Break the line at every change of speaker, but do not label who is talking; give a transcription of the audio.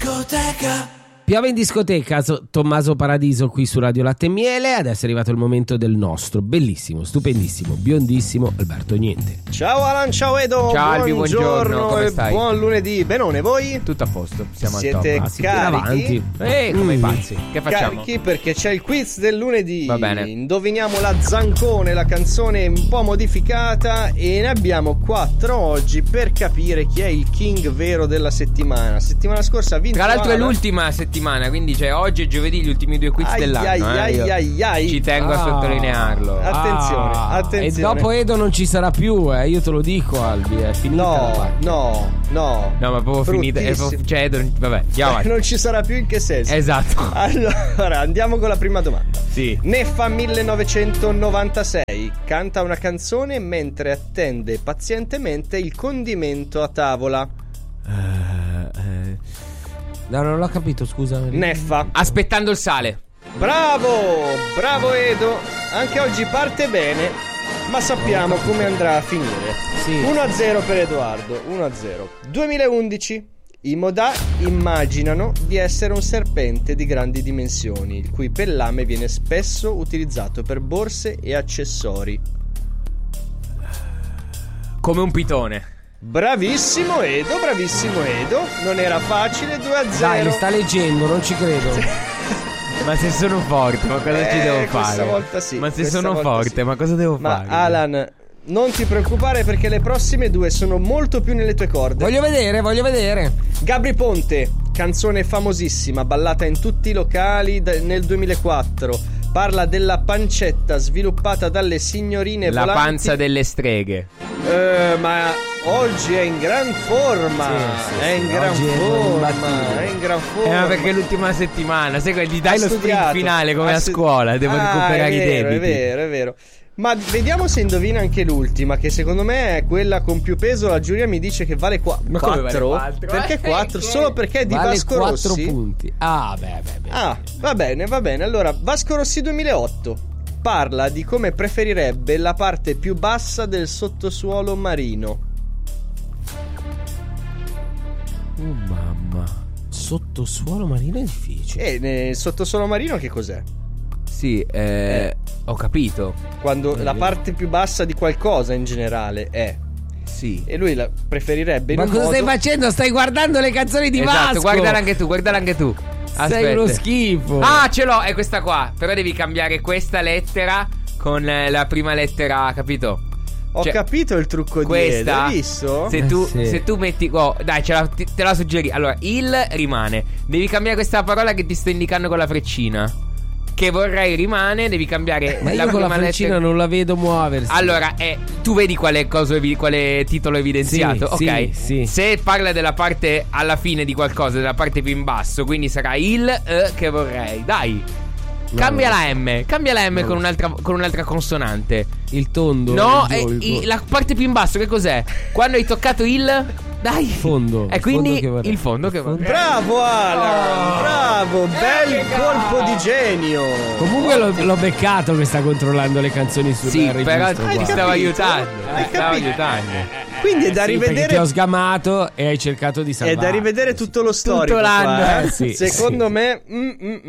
discoteca.
Piove in discoteca, Tommaso Paradiso qui su Radio Latte e Miele. Adesso è arrivato il momento del nostro bellissimo, stupendissimo, biondissimo Alberto Niente.
Ciao Alan, ciao Edo.
Ciao Albi, buongiorno, come
e
stai?
buon lunedì. Benone, voi?
Tutto a posto, siamo
Siete
al top.
carichi?
Come i pazzi. Che facciamo?
Carichi perché c'è il quiz del lunedì.
Va bene.
Indoviniamo la Zancone, la canzone un po' modificata, e ne abbiamo 4 oggi per capire chi è il king vero della settimana. Settimana scorsa ha vinto
Tra l'altro
Alan.
è l'ultima settimana, quindi c'è oggi e giovedì gli ultimi 2 quiz dell'anno.
Ai.
Ci tengo a sottolinearlo.
Attenzione.
E dopo Edo non ci sarà più, io te lo dico, Albi, è finita la parte.
No,
No, ma proprio finita. Cioè, vabbè, andiamo avanti.
non ci sarà più in che senso?
Esatto.
Allora, andiamo con la prima domanda.
Sì.
Neffa 1996 canta una canzone mentre attende pazientemente il condimento a tavola.
No, non l'ho capito, scusa.
Neffa.
Aspettando il sale.
Bravo Edo. Anche oggi parte bene, ma sappiamo come andrà a finire.
Sì.
1-0 per Edoardo. 1-0. 2011. I Modà immaginano di essere un serpente di grandi dimensioni, il cui pellame viene spesso utilizzato per borse e accessori.
Come un pitone.
Bravissimo Edo. Non era facile. 2-0.
Dai, li sta leggendo, non ci credo.
Ma se sono forte, ma cosa ci devo fare?
Questa volta sì.
Ma se sono forte, ma cosa devo fare?
Ma Alan, non ti preoccupare perché le prossime 2 sono molto più nelle tue corde.
Voglio vedere.
Gabri Ponte, canzone famosissima, ballata in tutti i locali nel 2004. Parla della pancetta sviluppata dalle signorine
La
volanti.
panza delle streghe.
Ma oggi è in gran forma.
Sì,
È in gran
oggi è
forma.
Ma perché è l'ultima settimana, sai, gli dai
Ha
lo sprint
studiato.
finale come a scuola, devo recuperare i debiti.
È vero. Ma vediamo se indovina anche l'ultima, che secondo me è quella con più peso. La giuria mi dice che vale 4.
Ma come vale 4?
Perché 4? Solo perché è di
vale
Vasco
4
Rossi.
punti. Beh.
Va bene. Allora, Vasco Rossi 2008 parla di come preferirebbe la parte più bassa del sottosuolo marino.
Oh mamma. Sottosuolo marino è difficile.
E sottosuolo marino che cos'è?
Sì, ho capito.
Quando la parte più bassa di qualcosa in generale è.
Sì.
E lui la preferirebbe in
Ma
un
cosa
modo...
stai facendo? Stai guardando le canzoni di
Esatto,
Vasco.
guardala anche tu. Aspetta.
Sei uno schifo.
Ce l'ho, è questa qua. Però devi cambiare questa lettera con la prima lettera, capito?
Ho capito il trucco
questa,
di Edo, hai visto?
Se tu metti... dai, te la suggeri. Allora, il rimane. Devi cambiare questa parola che ti sto indicando con la freccina. Che vorrei rimane, devi cambiare.
Ma io con la freccina non la vedo muoversi.
Allora, tu vedi quale titolo evidenziato?
Sì,
ok.
sì.
Se parla della parte alla fine di qualcosa, della parte più in basso, quindi sarà il che vorrei. Dai. Cambia la M con un'altra consonante.
Il tondo.
No, la parte più in basso, che cos'è? Quando hai toccato il... Dai.
Fondo.
E quindi il fondo che vorrei.
Bravo Alan, bravo, bel colpo di genio.
Comunque l'ho beccato che sta controllando le canzoni su
Sì, però
registro
ti
qua.
stavo aiutando.
Quindi è da
Sì, perché
rivedere.
ti ho sgamato e hai cercato di salvare.
È da rivedere tutto lo storico.
l'anno.
Qua,
Sì,
secondo me